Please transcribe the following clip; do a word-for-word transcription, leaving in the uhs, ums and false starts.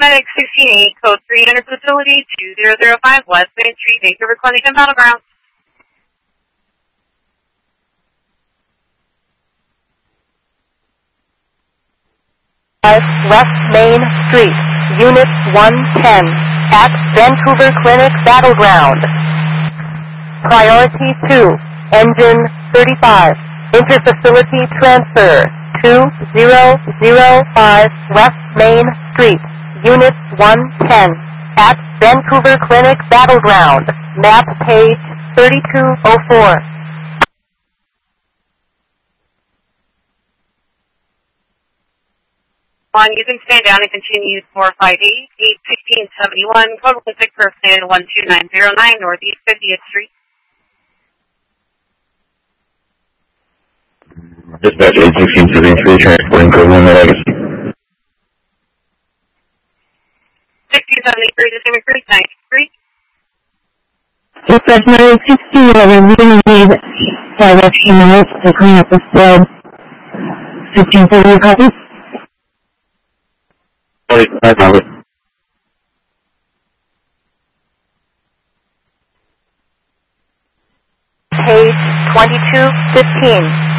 Clinic sixty-eight, code three hundred facility two zero zero five West Main Street, Vancouver Clinic and Battleground. West Main Street, Unit one ten, at Vancouver Clinic Battleground. Priority two, Engine thirty-five, Interfacility Transfer, two zero zero five West Main Street, Unit one ten, at Vancouver Clinic Battleground, map page thirty-two oh four. One, you can stand down and continue four five eight, eight sixteen seventy-one, code one six person one two nine zero nine, Northeast fiftieth Street. Dispatch eight sixteen seventy-three, transporting code one Legacy. sixteen seventy-three, the same Creek, ninth Street. Dispatch nine sixty-eleven, we didn't need direction notes to clean up the flood. fifteen thirty, copy. I found it. Page twenty-two fifteen.